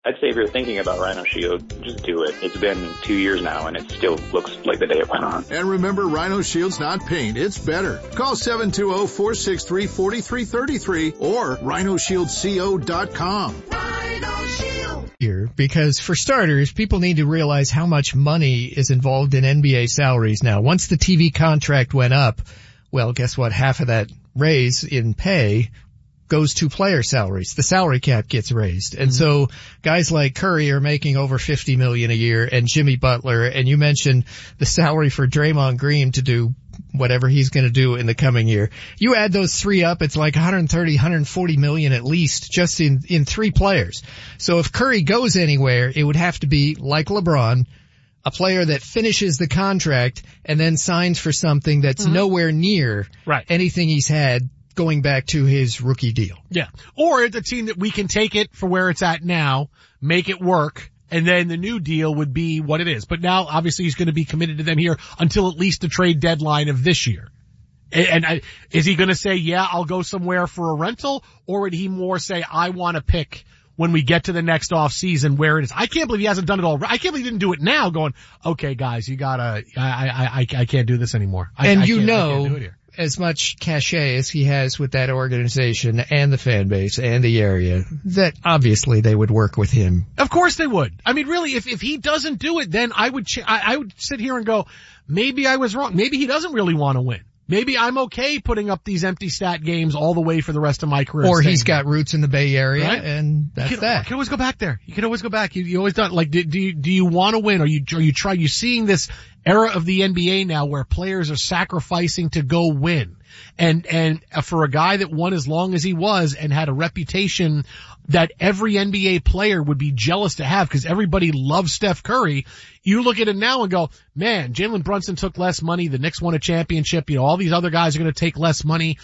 I'd say if you're thinking about Rhino Shield, just do it. It's been 2 years now, and it still looks like the day it went on. And remember, Rhino Shield's not paint, it's better. Call 720-463-4333 or rhinoshieldco.com. Rhino Shield. Here, because for starters, people need to realize how much money is involved in NBA salaries now. Once the TV contract went up, well, guess what? Half of that raise in pay goes to player salaries. The salary cap gets raised. And so guys like Curry are making over $50 million a year, and Jimmy Butler, and you mentioned the salary for Draymond Green to do whatever he's going to do in the coming year. You add those three up, it's like 140 million at least just in three players. So if Curry goes anywhere, it would have to be like LeBron, a player that finishes the contract and then signs for something that's nowhere near anything he's had going back to his rookie deal. Yeah. Or it's a team that we can take it for where it's at now, make it work, and then the new deal would be what it is. But now, obviously, he's going to be committed to them here until at least the trade deadline of this year. And is he going to say, yeah, I'll go somewhere for a rental? Or would he more say, I want to pick when we get to the next off season where it is? I can't believe he hasn't done it all. I can't believe he didn't do it now going, okay, guys, you gotta, I can't do this anymore. I can't do it here. As much cachet as he has with that organization and the fan base and the area, that obviously they would work with him. Of course they would. I mean, really, if he doesn't do it, then I would sit here and go, maybe I was wrong. Maybe he doesn't really want to win. Maybe I'm okay putting up these empty stat games all the way for the rest of my career. Or he's got roots in the Bay Area, right? And that's that. You can always go back there. You can always go back. You always done. Like, do you want to win? Are you seeing this era of the NBA now where players are sacrificing to go win? And for a guy that won as long as he was and had a reputation that every NBA player would be jealous to have because everybody loves Steph Curry, you look at it now and go, man, Jalen Brunson took less money. The Knicks won a championship. You know, all these other guys are going to take less money.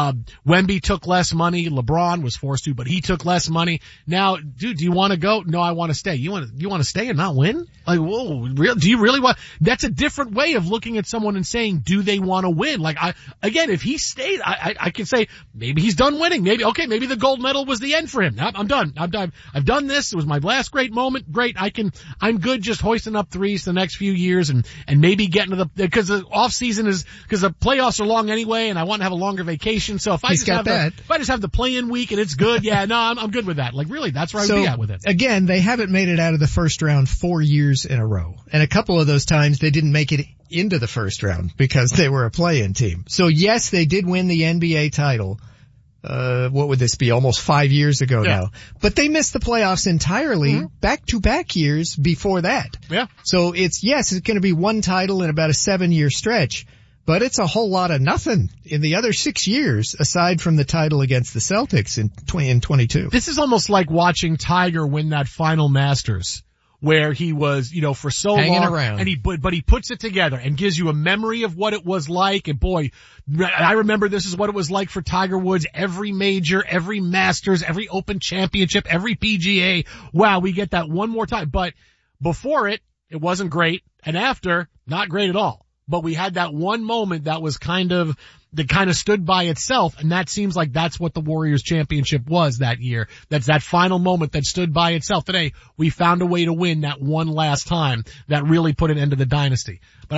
Wemby took less money. LeBron was forced to, but he took less money. Now, dude, do you want to go? No, I want to stay. You want to stay and not win? Like, whoa, do you really want? That's a different way of looking at someone and saying, do they want to win? Like, again, if he stayed, I can say maybe he's done winning. Maybe the gold medal was the end for him. I'm done. I've done this. It was my last great moment. Great. I'm good just hoisting up threes the next few years and maybe getting to because the off season because the playoffs are long anyway and I want to have a longer vacation. So if I just have the play-in week and it's good, yeah, no, I'm good with that. Like really, that's where I would be at with it. Again, they haven't made it out of the first round 4 years in a row. And a couple of those times they didn't make it into the first round because they were a play-in team. So yes, they did win the NBA title. What would this be? Almost 5 years ago now. But they missed the playoffs entirely back-to-back years before that. Yeah. So it's going to be one title in about a 7-year stretch, but it's a whole lot of nothing in the other 6 years aside from the title against the Celtics in 22. This is almost like watching Tiger win that final Masters, where he was, for so hanging long, around. and but he puts it together and gives you a memory of what it was like. And boy, I remember this is what it was like for Tiger Woods. Every major, every Masters, every Open Championship, every PGA. Wow, we get that one more time. But before it wasn't great, and after, not great at all. But we had that one moment that was kind of stood by itself, and that seems like that's what the Warriors championship was that year. That's that final moment that stood by itself. Today, we found a way to win that one last time that really put an end to the dynasty. But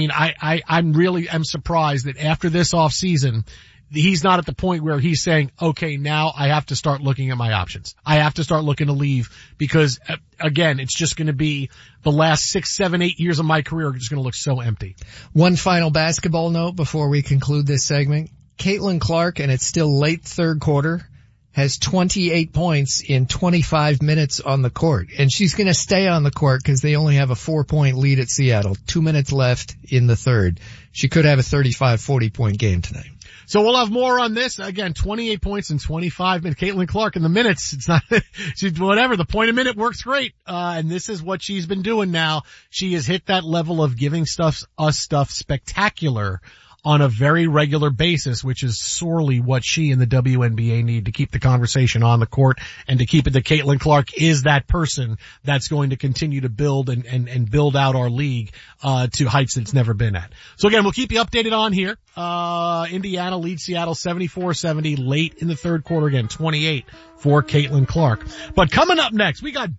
I'm really surprised that after this off season, he's not at the point where he's saying, okay, now I have to start looking at my options. I have to start looking to leave because, again, it's just going to be the last 6, 7, 8 years of my career are just going to look so empty. One final basketball note before we conclude this segment. Caitlin Clark, and it's still late third quarter, has 28 points in 25 minutes on the court. And she's going to stay on the court because they only have a 4-point lead at Seattle. 2 minutes left in the third. She could have a 35-40 point game tonight. So we'll have more on this. Again, 28 points in 25 minutes. Caitlin Clark in the minutes. It's not, she's whatever. The point a minute works great. And this is what she's been doing now. She has hit that level of giving us stuff spectacular on a very regular basis, which is sorely what she and the WNBA need to keep the conversation on the court and to keep it that Caitlin Clark is that person that's going to continue to build and build out our league, to heights that it's never been at. So again, we'll keep you updated on here. Indiana leads Seattle 74-70 late in the third quarter. Again, 28 for Caitlin Clark. But coming up next, we got